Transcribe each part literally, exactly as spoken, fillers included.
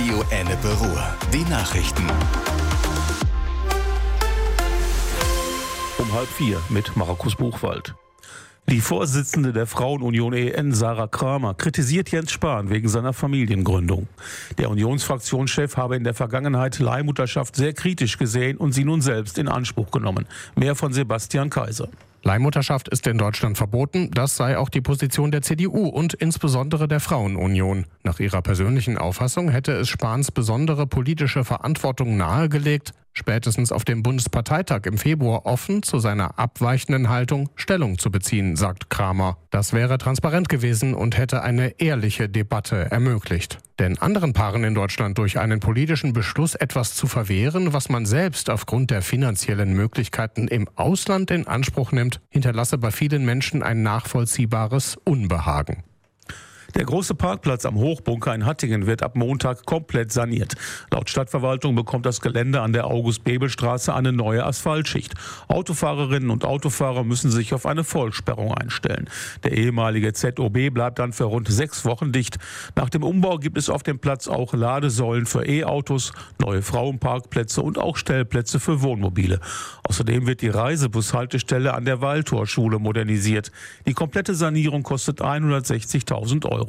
Radio Ennepe Ruhr. Die Nachrichten. Um halb vier mit Markus Buchwald. Die Vorsitzende der Frauenunion E N, Sarah Kramer, kritisiert Jens Spahn wegen seiner Familiengründung. Der Unionsfraktionschef habe in der Vergangenheit Leihmutterschaft sehr kritisch gesehen und sie nun selbst in Anspruch genommen. Mehr von Sebastian Kaiser. Leihmutterschaft ist in Deutschland verboten, das sei auch die Position der C D U und insbesondere der Frauenunion. Nach ihrer persönlichen Auffassung hätte es Spahns besondere politische Verantwortung nahegelegt, spätestens auf dem Bundesparteitag im Februar offen zu seiner abweichenden Haltung Stellung zu beziehen, sagt Kramer. Das wäre transparent gewesen und hätte eine ehrliche Debatte ermöglicht. Denn anderen Paaren in Deutschland durch einen politischen Beschluss etwas zu verwehren, was man selbst aufgrund der finanziellen Möglichkeiten im Ausland in Anspruch nimmt, hinterlasse bei vielen Menschen ein nachvollziehbares Unbehagen. Der große Parkplatz am Hochbunker in Hattingen wird ab Montag komplett saniert. Laut Stadtverwaltung bekommt das Gelände an der August-Bebel-Straße eine neue Asphaltschicht. Autofahrerinnen und Autofahrer müssen sich auf eine Vollsperrung einstellen. Der ehemalige Z O B bleibt dann für rund sechs Wochen dicht. Nach dem Umbau gibt es auf dem Platz auch Ladesäulen für E-Autos, neue Frauenparkplätze und auch Stellplätze für Wohnmobile. Außerdem wird die Reisebushaltestelle an der Waldtorschule modernisiert. Die komplette Sanierung kostet hundertsechzigtausend Euro.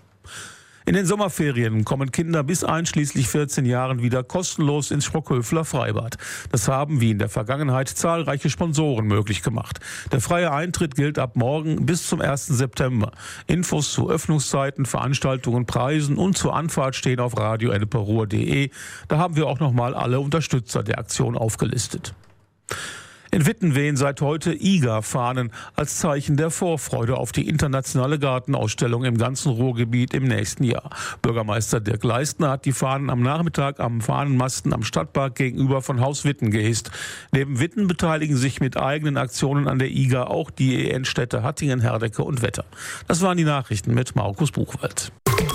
In den Sommerferien kommen Kinder bis einschließlich vierzehn Jahren wieder kostenlos ins Sprockhöfler Freibad. Das haben wie in der Vergangenheit zahlreiche Sponsoren möglich gemacht. Der freie Eintritt gilt ab morgen bis zum ersten September. Infos zu Öffnungszeiten, Veranstaltungen, Preisen und zur Anfahrt stehen auf radio ennepe ruhr punkt de. Da haben wir auch nochmal alle Unterstützer der Aktion aufgelistet. In Witten wehen seit heute I G A-Fahnen als Zeichen der Vorfreude auf die internationale Gartenausstellung im ganzen Ruhrgebiet im nächsten Jahr. Bürgermeister Dirk Leistner hat die Fahnen am Nachmittag am Fahnenmasten am Stadtpark gegenüber von Haus Witten gehisst. Neben Witten beteiligen sich mit eigenen Aktionen an der I G A auch die E N-Städte Hattingen, Herdecke und Wetter. Das waren die Nachrichten mit Markus Buchwald.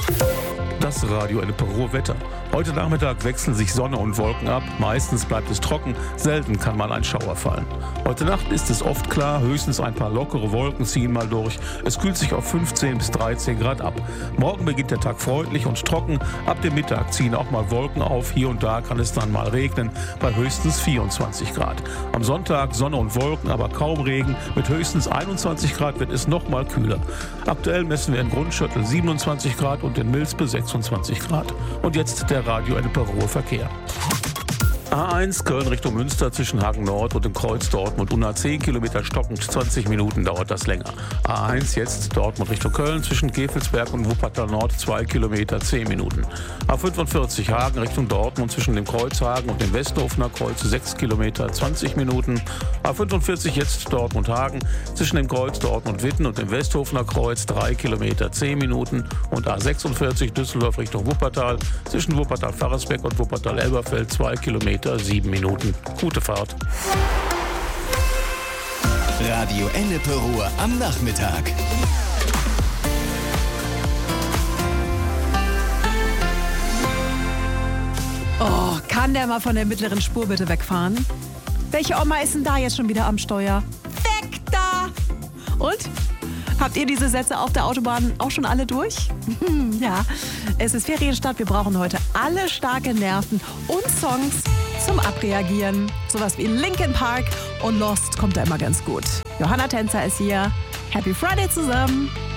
Das Radio Ennepe Ruhr Wetter. Heute Nachmittag wechseln sich Sonne und Wolken ab. Meistens bleibt es trocken, selten kann mal ein Schauer fallen. Heute Nacht ist es oft klar, höchstens ein paar lockere Wolken ziehen mal durch. Es kühlt sich auf fünfzehn bis dreizehn Grad ab. Morgen beginnt der Tag freundlich und trocken. Ab dem Mittag ziehen auch mal Wolken auf. Hier und da kann es dann mal regnen, bei höchstens vierundzwanzig Grad. Am Sonntag Sonne und Wolken, aber kaum Regen. Mit höchstens einundzwanzig Grad wird es noch mal kühler. Aktuell messen wir in Grundschüttel siebenundzwanzig Grad und in Milspe sechsundzwanzig Grad. Und jetzt der Radio Ennepe Ruhr Verkehr. A eins Köln Richtung Münster zwischen Hagen Nord und dem Kreuz Dortmund und zehn Kilometer stockend, zwanzig Minuten dauert das länger. A eins jetzt Dortmund Richtung Köln zwischen Gevelsberg und Wuppertal Nord zwei Kilometer, zehn Minuten. A fünfundvierzig Hagen Richtung Dortmund zwischen dem Kreuzhagen und dem Westhofener Kreuz sechs Kilometer, zwanzig Minuten. A fünfundvierzig jetzt Dortmund Hagen zwischen dem Kreuz Dortmund Witten und dem Westhofener Kreuz drei Kilometer, zehn Minuten. Und A sechsundvierzig Düsseldorf Richtung Wuppertal zwischen Wuppertal Pfarrersbeck und Wuppertal Elberfeld zwei Kilometer, sieben Minuten. Gute Fahrt. Radio Ennepe Ruhr am Nachmittag. Oh, kann der mal von der mittleren Spur bitte wegfahren? Welche Oma ist denn da jetzt schon wieder am Steuer? Weg da! Und? Habt ihr diese Sätze auf der Autobahn auch schon alle durch? Ja, es ist Ferienstart. Wir brauchen heute alle starke Nerven und Songs zum Abreagieren. Sowas wie Linkin Park und Lost kommt da immer ganz gut. Johanna Tänzer ist hier. Happy Friday zusammen.